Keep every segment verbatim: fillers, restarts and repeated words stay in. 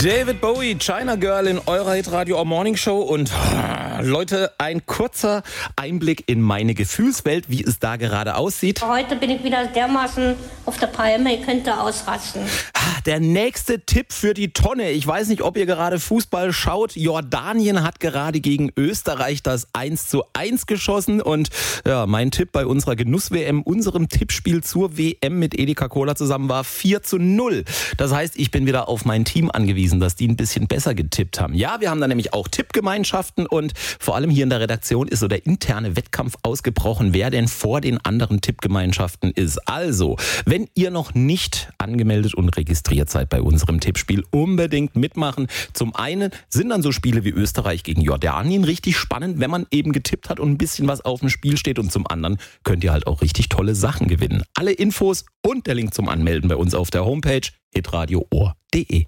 David Bowie, China Girl in eurer Hitradio Morning Show und Leute, ein kurzer Einblick in meine Gefühlswelt, wie es da gerade aussieht. Heute bin ich wieder dermaßen auf der Palme, ihr könnt da ausrasten. Der nächste Tipp für die Tonne. Ich weiß nicht, ob ihr gerade Fußball schaut. Jordanien hat gerade gegen Österreich das eins zu eins geschossen und ja, mein Tipp bei unserer Genuss-W M, unserem Tippspiel zur W M mit Edeka Cola zusammen war vier zu null. Das heißt, ich bin wieder auf mein Team angewiesen, dass die ein bisschen besser getippt haben. Ja, wir haben da nämlich auch Tippgemeinschaften und vor allem hier in der Redaktion ist so der interne Wettkampf ausgebrochen, wer denn vor den anderen Tippgemeinschaften ist. Also, wenn ihr noch nicht angemeldet und registriert seid bei unserem Tippspiel, unbedingt mitmachen. Zum einen sind dann so Spiele wie Österreich gegen Jordanien richtig spannend, wenn man eben getippt hat und ein bisschen was auf dem Spiel steht, und zum anderen könnt ihr halt auch richtig tolle Sachen gewinnen. Alle Infos und der Link zum Anmelden bei uns auf der Homepage hitradio ohr punkt de.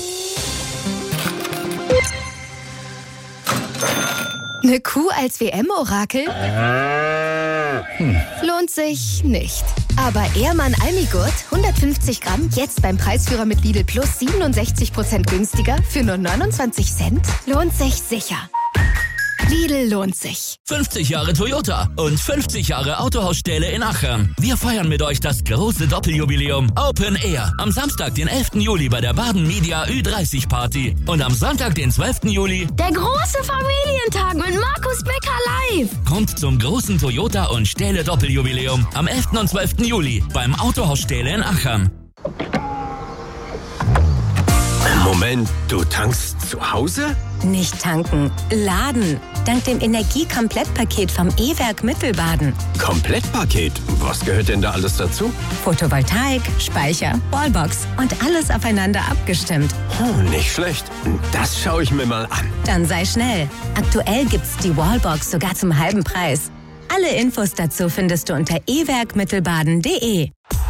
Eine Kuh als W M-Orakel? Hm. Lohnt sich nicht. Aber Ehrmann Almigurt, hundertfünfzig Gramm, jetzt beim Preisführer mit Lidl Plus siebenundsechzig Prozent günstiger für nur neunundzwanzig Cent? Lohnt sich sicher. Lidl lohnt sich. fünfzig Jahre Toyota und fünfzig Jahre Autohausstähle in Achern. Wir feiern mit euch das große Doppeljubiläum Open Air. Am Samstag, den elften Juli bei der Baden Media Ü dreißig Party. Und am Sonntag, den zwölften Juli... der große Familientag mit Markus Becker live. Kommt zum großen Toyota und Stähle Doppeljubiläum am elften und zwölften Juli beim Autohausstähle in Achern. Moment, du tankst zu Hause? Nicht tanken, laden. Dank dem Energie-Komplettpaket vom E-Werk Mittelbaden. Komplettpaket? Was gehört denn da alles dazu? Photovoltaik, Speicher, Wallbox und alles aufeinander abgestimmt. Hm, nicht schlecht. Das schaue ich mir mal an. Dann sei schnell. Aktuell gibt's die Wallbox sogar zum halben Preis. Alle Infos dazu findest du unter e werk mittelbaden punkt de.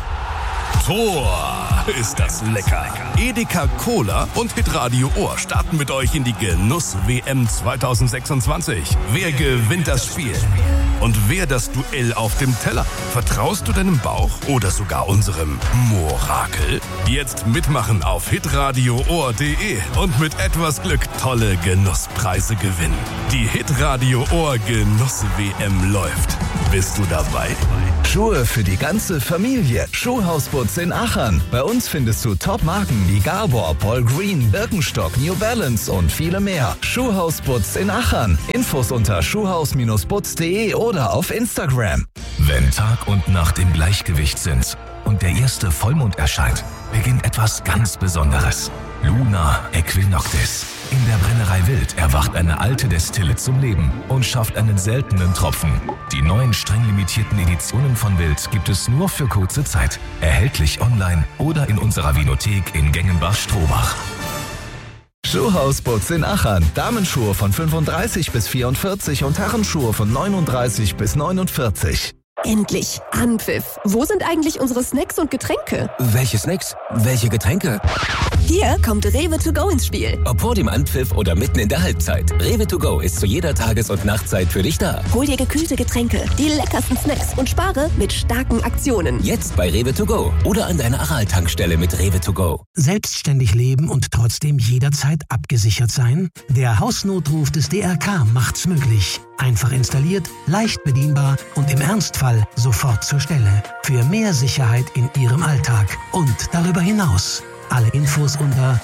Tor, ist das lecker. Edeka Cola und Hitradio Ohr starten mit euch in die Genuss-W M zwanzig sechsundzwanzig. Wer gewinnt das Spiel? Und wer das Duell auf dem Teller? Vertraust du deinem Bauch oder sogar unserem Morakel? Jetzt mitmachen auf hitradio ohr punkt de und mit etwas Glück tolle Genusspreise gewinnen. Die Hitradio Ohr Genuss-W M läuft. Bist du dabei? Schuhe für die ganze Familie. Schuhhausputz in Achern. Bei uns findest du Top-Marken wie Gabor, Paul Green, Birkenstock, New Balance und viele mehr. Schuhhausputz in Achern. Infos unter schuhhaus Bindestrich putz punkt de oder auf Instagram. Wenn Tag und Nacht im Gleichgewicht sind und der erste Vollmond erscheint, beginnt etwas ganz Besonderes. Luna Equinoctis. In der Brennerei Wild erwacht eine alte Destille zum Leben und schafft einen seltenen Tropfen. Die neuen streng limitierten Editionen von Wild gibt es nur für kurze Zeit. Erhältlich online oder in unserer Vinothek in Gengenbach-Strohbach. Schuhhausputz in Achern. Damenschuhe von fünfunddreißig bis vierundvierzig und Herrenschuhe von neununddreißig bis neunundvierzig. Endlich Anpfiff. Wo sind eigentlich unsere Snacks und Getränke? Welche Snacks? Welche Getränke? Hier kommt Rewe to go ins Spiel. Ob vor dem Anpfiff oder mitten in der Halbzeit. Rewe to go ist zu jeder Tages- und Nachtzeit für dich da. Hol dir gekühlte Getränke, die leckersten Snacks und spare mit starken Aktionen. Jetzt bei Rewe to go oder an deiner Aral-Tankstelle mit Rewe to go. Selbstständig leben und trotzdem jederzeit abgesichert sein? Der Hausnotruf des D R K macht's möglich. Einfach installiert, leicht bedienbar und im Ernstfall sofort zur Stelle. Für mehr Sicherheit in Ihrem Alltag und darüber hinaus. Alle Infos unter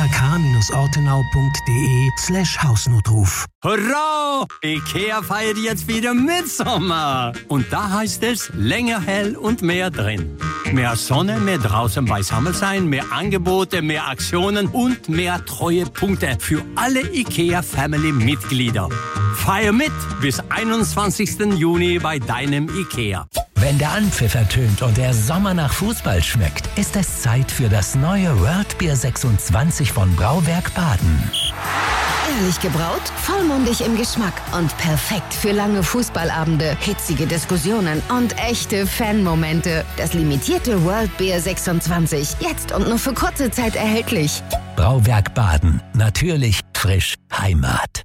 drk-ortenau.de slash Hausnotruf. Hurra! Ikea feiert jetzt wieder Mitsommer. Und da heißt es länger hell und mehr drin. Mehr Sonne, mehr draußen beisammen sein, mehr Angebote, mehr Aktionen und mehr Treuepunkte für alle Ikea-Family-Mitglieder. Feier mit bis einundzwanzigsten Juni bei deinem Ikea. Wenn der Anpfiff ertönt und der Sommer nach Fußball schmeckt, ist es Zeit für das neue World Beer sechsundzwanzig von Brauwerk Baden. Ehrlich gebraut, vollmundig im Geschmack und perfekt für lange Fußballabende, hitzige Diskussionen und echte Fanmomente. Das limitierte World Beer sechsundzwanzig, jetzt und nur für kurze Zeit erhältlich. Brauwerk Baden, natürlich frisch Heimat.